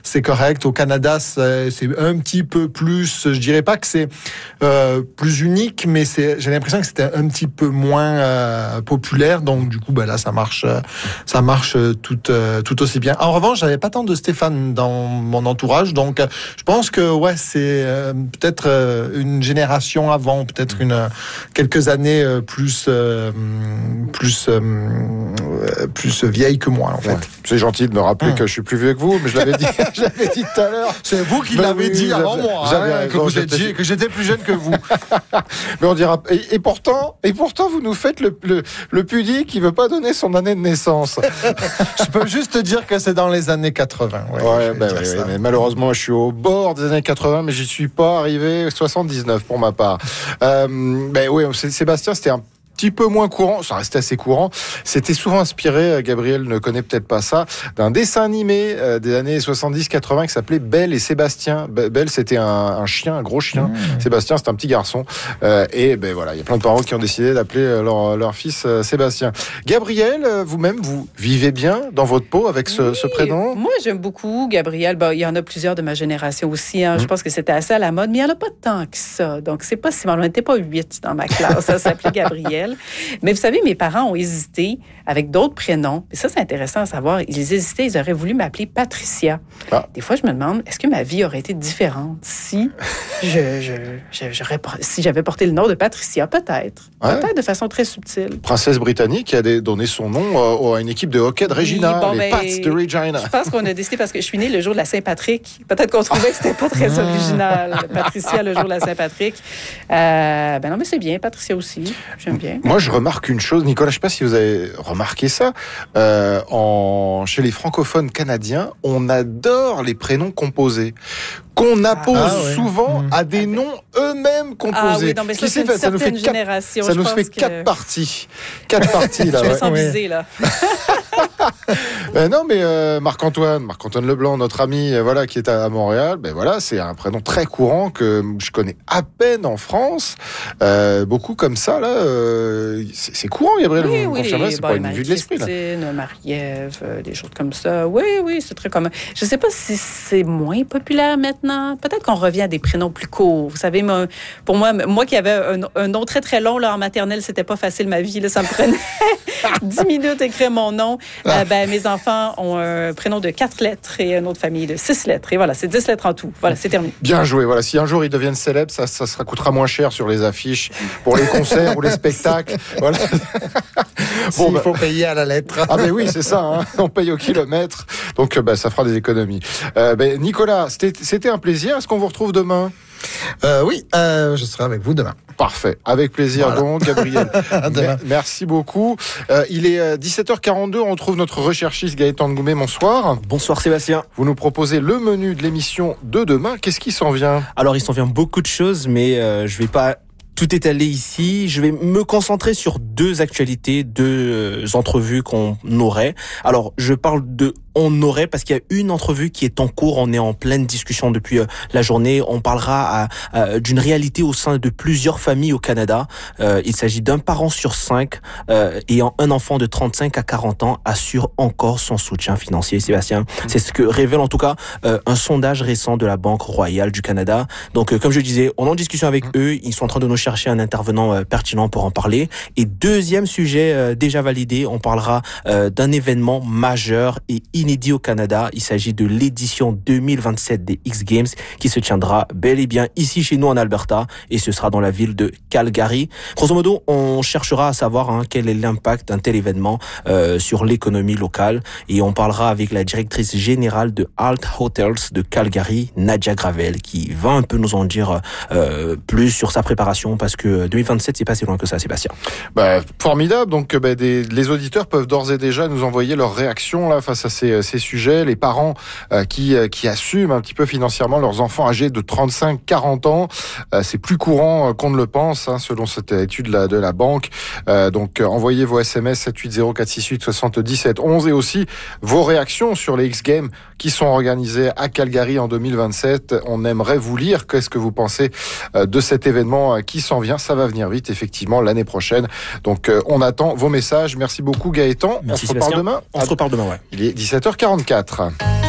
c'est correct. Au Canada, c'est un petit peu plus, je dirais pas que c'est plus unique, mais j'ai l'impression que c'était un petit peu moins populaire. Donc du coup, là, ça marche tout aussi bien. En revanche, j'avais pas tant de Stéphane dans mon entourage, donc je pense que c'est peut-être une génération avant, peut-être quelques années plus vieille que moi, en fait. Ouais. C'est gentil de me rappeler que je suis plus vieux que vous, mais je l'avais dit tout à l'heure. C'est vous qui l'avez dit avant moi, que j'étais plus jeune que vous. Mais on dira. Et pourtant, vous nous faites le pudique qui veut pas donner son année de naissance. Je peux juste te dire que c'est dans les années 80. Mais malheureusement, je suis au bord des années 80, mais j'y suis pas arrivé. 79 pour ma part. Sébastien, c'était un petit peu moins courant, ça restait assez courant. C'était souvent inspiré, Gabriel ne connaît peut-être pas ça, d'un dessin animé des années 70-80 qui s'appelait Belle et Sébastien. Belle, c'était un chien, un gros chien. Sébastien, c'est un petit garçon. Il y a plein de parents qui ont décidé d'appeler leur fils Sébastien. Gabriel, vous-même, vous vivez bien dans votre peau avec ce prénom? Moi, j'aime beaucoup Gabriel. Il y en a plusieurs de ma génération aussi. Je pense que c'était assez à la mode, mais il n'y en a pas tant que ça. Donc, c'est pas si mal. On n'était pas 8 dans ma classe. Ça s'appelait Gabriel. Mais vous savez, mes parents ont hésité avec d'autres prénoms. Et ça, c'est intéressant à savoir. Ils hésitaient, ils auraient voulu m'appeler Patricia. Des fois, je me demande, est-ce que ma vie aurait été différente si si j'avais porté le nom de Patricia? Peut-être. Peut-être de façon très subtile. Princesse britannique qui a donné son nom à une équipe de hockey de Regina, les Pats de Regina. Je pense qu'on a décidé, parce que je suis née le jour de la Saint-Patrick. Peut-être qu'on trouvait que c'était pas très original. Patricia, le jour de la Saint-Patrick. Non, mais c'est bien. Patricia aussi. J'aime bien. Moi, je remarque une chose, Nicolas, je ne sais pas si vous avez remarqué ça, chez les francophones canadiens, on adore les prénoms composés, qu'on appose souvent à des noms eux-mêmes composés. Mais ça, c'est une certaine génération. Ça nous fait 4 parties. 4 parties, là. Je me sens visée, là. Marc-Antoine Leblanc, notre ami, qui est à Montréal, c'est un prénom très courant que je connais à peine en France. Beaucoup comme ça, là, c'est courant, Gabriel, vous confirmez, c'est pas une vue de l'esprit, là. Marie-Ève, des choses comme ça. Oui, c'est très commun. Je sais pas si c'est moins populaire maintenant. Peut-être qu'on revient à des prénoms plus courts. Vous savez, pour moi qui avais un nom très, très long, là, en maternelle, c'était pas facile, ma vie, là, ça me prenait 10 minutes à écrire mon nom. Mes enfants ont un prénom de 4 lettres et une autre famille de 6 lettres. Et voilà, c'est 10 lettres en tout. Voilà, c'est terminé. Bien joué. Voilà, si un jour ils deviennent célèbres, ça coûtera moins cher sur les affiches pour les concerts ou les spectacles. Voilà. Il faut payer à la lettre. Oui, c'est ça. On paye au kilomètre. Donc, ça fera des économies. Nicolas, c'était un plaisir. Est-ce qu'on vous retrouve demain? Oui, je serai avec vous demain. Parfait, avec plaisir donc, Gabriel. Merci beaucoup. Il est 17h42, on retrouve notre recherchiste Gaëtan Ngoumet. Bonsoir. Bonsoir Sébastien. Vous nous proposez le menu de l'émission de demain. Qu'est-ce qui s'en vient? Alors, il s'en vient beaucoup de choses, mais je vais pas tout étaler ici. Je vais me concentrer sur 2 actualités, 2 entrevues qu'on aurait. Alors, je parle de on aurait, parce qu'il y a une entrevue qui est en cours, on est en pleine discussion depuis la journée, on parlera d'une réalité au sein de plusieurs familles au Canada. Il s'agit d'un parent sur 5 ayant un enfant de 35 à 40 ans assure encore son soutien financier, Sébastien. C'est ce que révèle en tout cas un sondage récent de la Banque Royale du Canada. Donc, comme je disais, on est en discussion avec eux, ils sont en train de nous chercher un intervenant pertinent pour en parler. Et deuxième sujet déjà validé, on parlera d'un événement majeur et inédit au Canada. Il s'agit de l'édition 2027 des X Games qui se tiendra bel et bien ici chez nous en Alberta et ce sera dans la ville de Calgary. Grosso modo, on cherchera à savoir quel est l'impact d'un tel événement sur l'économie locale et on parlera avec la directrice générale de Alt Hotels de Calgary, Nadia Gravel, qui va un peu nous en dire plus sur sa préparation parce que 2027 c'est pas si loin que ça, Sébastien. Formidable. Donc les auditeurs peuvent d'ores et déjà nous envoyer leurs réactions là face à ces sujets. Les parents qui assument un petit peu financièrement leurs enfants âgés de 35-40 ans, c'est plus courant qu'on ne le pense, selon cette étude de la banque. Donc envoyez vos SMS 780 468 77 11 et aussi vos réactions sur les X Games qui sont organisés à Calgary en 2027. On aimerait vous lire. Qu'est-ce que vous pensez de cet événement qui s'en vient? Ça va venir vite, effectivement, l'année prochaine. Donc, on attend vos messages. Merci beaucoup, Gaëtan. Merci, on se reparle demain. On se reparle demain, ouais. Il est 17h44.